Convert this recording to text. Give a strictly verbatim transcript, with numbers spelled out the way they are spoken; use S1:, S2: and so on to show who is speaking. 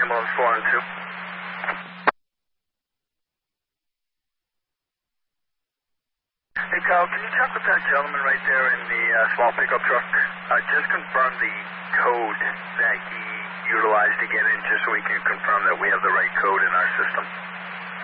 S1: ambulance four and two. Hey, Kyle, can you check with that gentleman right there in the uh, small pickup truck? Uh, just confirm the code that he utilized to get in, just so we can confirm that we have the right code in our system.